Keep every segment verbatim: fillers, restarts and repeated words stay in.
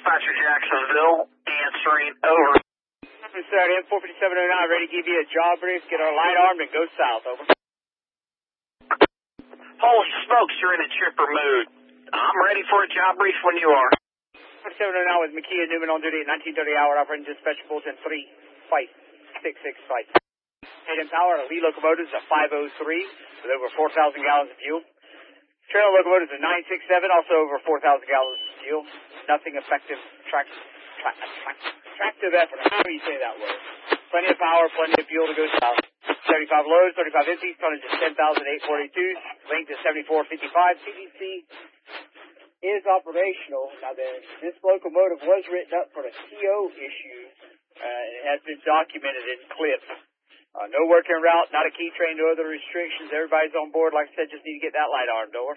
Dispatcher Jacksonville, answering over. Saturday, M four fifty-seven oh nine, ready to give you a job brief, get our light armed and go south, over. Holy smokes, you're in a chipper mood. I'm ready for a job brief when you are. forty-seven oh nine with McKee and Newman on duty at nineteen thirty hour, operating dispatch bulletin three five six six five. eight M power, lead locomotives at five oh three with over four thousand gallons of fuel. Trailer locomotives at nine six seven, also over four thousand gallons of fuel. Nothing effective, track, track, track, tractive effort, how do you say that word? Plenty of power, plenty of fuel to go south. seventy-five loads, thirty-five empties, tonnage is ten thousand eight hundred forty-two, length is seventy-four fifty-five. C D C is operational. Now, the, this locomotive was written up for a T O issue. Uh, it has been documented in clips. Uh, no working route, not a key train, no other restrictions. Everybody's on board. Like I said, just need to get that light armed, over.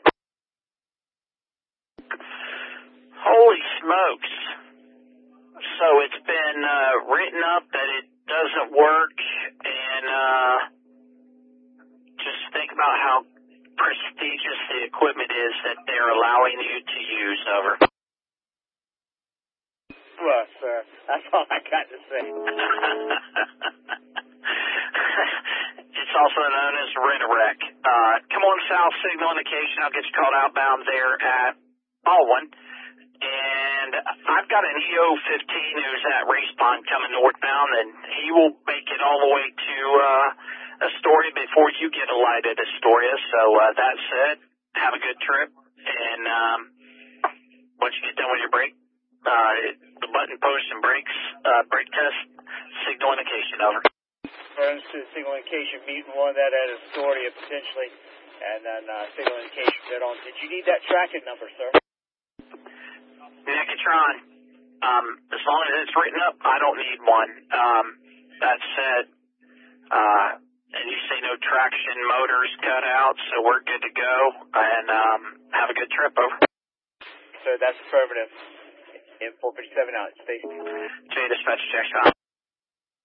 Holy smokes. So it's been uh, written up that it doesn't work, and uh, just think about how prestigious the equipment is that they're allowing you to use, over. Well, sir, that's all I got to say. It's also known as rent-a-wreck. Uh, come on south, signal indication. I'll get you called outbound there at Baldwin. And I've got an E O fifteen who's at Race Pond coming northbound, and he will make it all the way to uh, Astoria before you get a light at Astoria. So uh, that said, have a good trip. And um, once you get done with your break, uh, the button post and brakes, uh, brake test, signal indication, over. Turns to signal indication, meeting one that at Astoria potentially, and then uh, signal indication dead on. Did you need that tracking number, sir? Necatron, um, as long as it's written up, I don't need one. Um, that said, uh, and you say no traction motors cut out, so we're good to go, and um, have a good trip, over. So that's affirmative. M four fifty-seven out, stay. J Dispatch, Jackson.